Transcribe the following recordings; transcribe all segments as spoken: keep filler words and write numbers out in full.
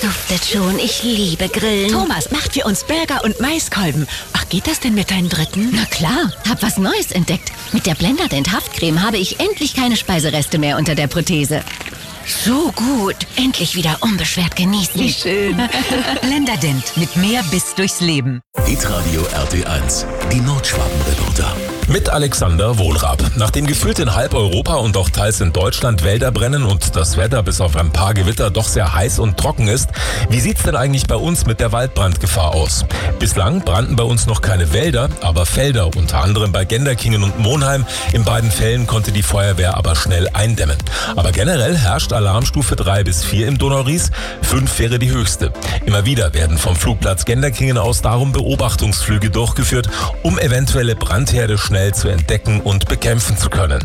duftet schon. Ich liebe Grillen. Thomas, macht für uns Burger und Maiskolben. Ach, geht das denn mit deinem dritten? Na klar, hab was Neues entdeckt. Mit der Blenderdent Haftcreme habe ich endlich keine Speisereste mehr unter der Prothese. So gut. Endlich wieder unbeschwert genießen. Wie schön. Blenderdent mit mehr Biss durchs Leben. Hitradio R T eins, die Nordschwaben-Reporter. Mit Alexander Wohlrab. Nachdem gefühlt in halb Europa und auch teils in Deutschland Wälder brennen und das Wetter bis auf ein paar Gewitter doch sehr heiß und trocken ist, wie sieht's denn eigentlich bei uns mit der Waldbrandgefahr aus? Bislang brannten bei uns noch keine Wälder, aber Felder, unter anderem bei Genderkingen und Monheim. In beiden Fällen konnte die Feuerwehr aber schnell eindämmen. Aber generell herrscht Alarmstufe drei bis vier im Donauries, fünf wäre die höchste. Immer wieder werden vom Flugplatz Genderkingen aus darum Beobachtungsflüge durchgeführt, um eventuelle Brandherde schnell zu entdecken und bekämpfen zu können.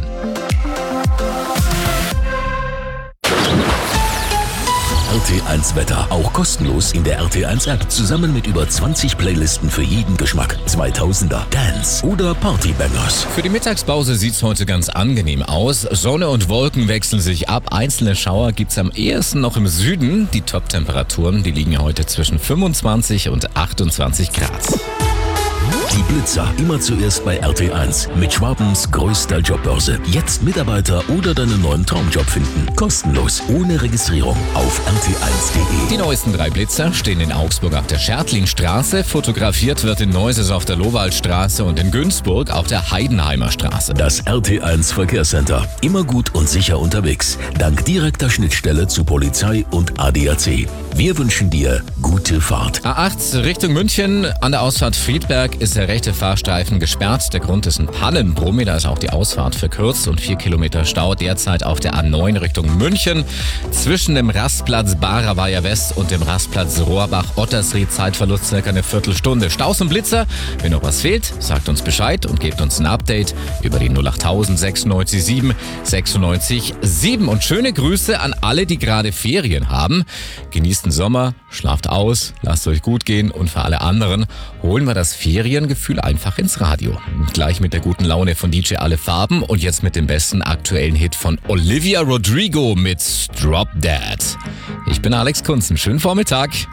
R T eins Wetter, auch kostenlos in der R T eins App, zusammen mit über zwanzig Playlisten für jeden Geschmack. zweitausender, Dance oder Partybangers. Für die Mittagspause sieht's heute ganz angenehm aus. Sonne und Wolken wechseln sich ab. Einzelne Schauer gibt's am ehesten noch im Süden. Die Top-Temperaturen, die liegen heute zwischen fünfundzwanzig und achtundzwanzig Grad. Die Blitzer, immer zuerst bei R T eins. Mit Schwabens größter Jobbörse. Jetzt Mitarbeiter oder deinen neuen Traumjob finden. Kostenlos, ohne Registrierung auf r t eins punkt de. Die neuesten drei Blitzer stehen in Augsburg auf der Schertlingstraße. Fotografiert wird in Neuses auf der Lowaldstraße und in Günzburg auf der Heidenheimer Straße. Das R T eins Verkehrscenter. Immer gut und sicher unterwegs. Dank direkter Schnittstelle zu Polizei und A D A C. Wir wünschen dir gute Fahrt. A acht Richtung München. An der Ausfahrt Friedberg ist der rechte Fahrstreifen gesperrt. Der Grund ist ein Pannenbrummi. Da ist auch die Ausfahrt verkürzt und vier Kilometer Stau derzeit auf der A neun Richtung München. Zwischen dem Rastplatz Baraweier West und dem Rastplatz Rohrbach-Ottersried Zeitverlust circa eine Viertelstunde. Staus und Blitzer. Wenn noch was fehlt, sagt uns Bescheid und gebt uns ein Update über die null acht tausend sechsundneunzig sieben sechsundneunzig sieben. Und schöne Grüße an alle, die gerade Ferien haben. Genießt den Sommer, schlaft aus, lasst euch gut gehen und für alle anderen holen wir das Feriengefühl einfach ins Radio. Gleich mit der guten Laune von D J Alle Farben und jetzt mit dem besten aktuellen Hit von Olivia Rodrigo mit Drop Dead. Ich bin Alex Kunzen. Schönen Vormittag.